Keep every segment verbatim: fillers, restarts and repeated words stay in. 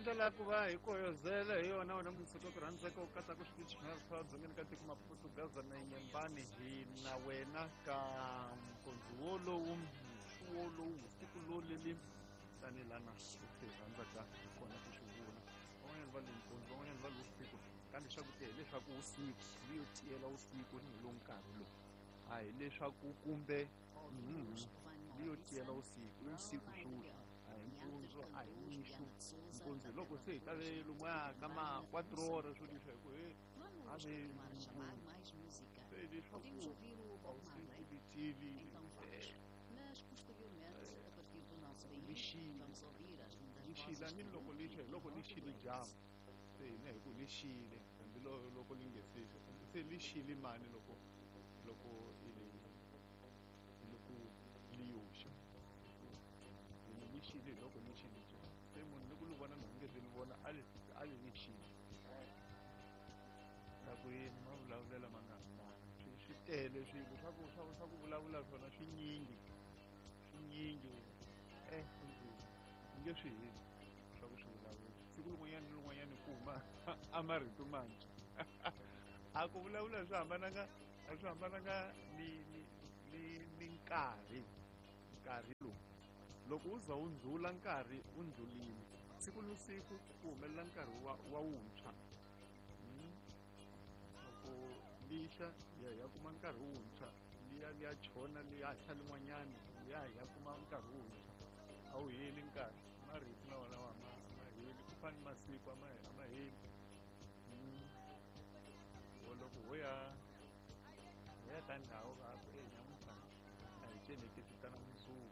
ndlela ku va hi koyozela hi yona wena msuku ku rhandzeka u katsa ku switichi swa dzongeni ka tiko maputugaza na nyembani hi na wena ka mkondzo wolowu wolowu siku loleli tani lana ku rhandzaka kona ku swi vula van'wanyana va le mkondzo van'wanyana va lo siku kambe swa ku te leswaku usiku liyo tiyela usiku ni lo nkarhi lo a hi leswaku kumbe liyo tiyela usiku usiku swi impundzu a hi mixu impundzu loko se hi tale lomuya ka ma quattro horas swo leswi hi ku he a ve se leswaku usiku litili lixila ni loko lixa hi loko lixile jamu se hina hi ku lixile kambe loko li nge sisi se lixile mani loko loko loko liyoxa lixile loko lixile jamu se munhu loko lu vona nonge se ni vona a li a li lixile na ku yini ma vulavulela ma nga hambana swi swi tele swilo swa ku swa swa ku vulavula swona swi nyingi swi nyingi eh nge swi heli swa ku swi vulavula siku rin'wanyana ni rin'wanyana ku huma a marito mantshwa a ku vulavula swi hambananga a swi hambananga ni ni ni ni nkarhi nkarhi lowu loko u za u ndlhula nkarhi u ndlhulile siku ni siku ku humelela nkarhi wa wa wuntshwa loko lixa ya ya kuma nkarhi wuntshwa liya liya chona liya tlha lin'wanyana liya ya kuma nkarhi wuntshwa a wu heli nkarhi marito na wona wa ma ma heli ku fani masiku a ma a ma heli loko ho ya ho ya ka ndhawu ka e nyamutlha a hi celeke titana mundzuku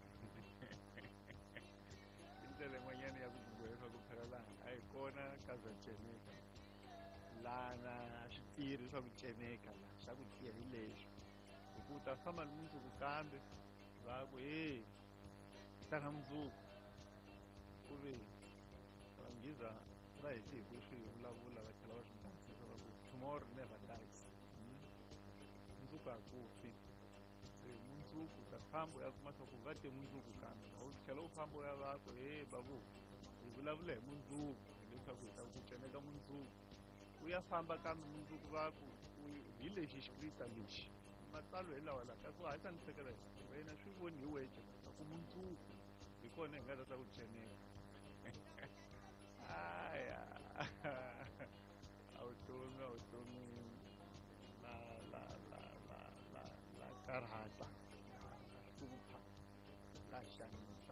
ndlela yin'wanyana ya ku gugula swa ku phela laha a hi kona ka za ceneka lana swi tirhi swa ku ceneka laha xa ku tiya hi lexi hi ku u ta famba ni mundzuku kambe va ku he tana mundzuku ku ve vangiza va heti hi ku swi vulavula va tlhela va swi basisa va ku tomorrow never dies mundzuku a ku fi mundzuku ta famba u ya kuma swa ku va te mundzuku kambe u tlhela u famba u ya va ku he babu hi vulavula hi mundzuku leswaku hi ta ku ceneka mundzuku u ya famba kambe mundzuku va ku hi lexi xikrista lexi matsalwa hi lawa laha ka ku hayi ta ni sekela wena swi voni hi wexe swa ku mundzuku hi kona hi nga ta ta ku ceneka aya a vutomi a vutomi la la la la la la karhata hlupha la xanisa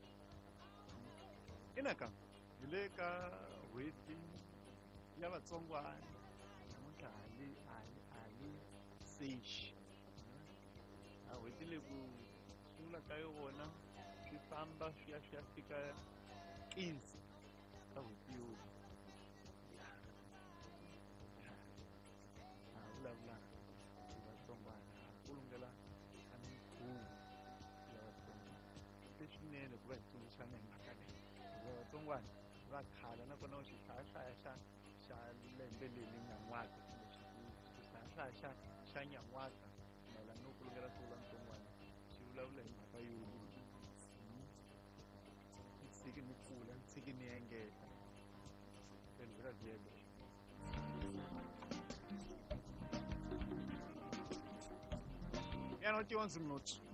ina ka hi le ka n'hweti ya vatsongwana namuntlha hali hali hali sexi a n'hweti leyi ku sungula ka yona swi famba swi ya swi ya fika quinze ka n'hweti yo a vulavula hi vatsongwana a kulungela a mikhuvo ya vatsongwana leswinene ku va hi tsundzuxana hi mhaka leyi hikuva vatsongwana va khala nakona u xihlaya xa xa lembe leri nyan'waka kumbe xihlaya xa xa nyan'waka mayelana no kulungela siku la ntsongwana xi vulavula hi mhaka yo ni tshiki ni kula ni tshiki ni engeta phendula vyele yana tiwanzi mnothi